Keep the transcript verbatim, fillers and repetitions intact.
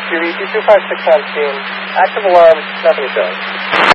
Q E T two five six on scene. Active alarm, nothing shows.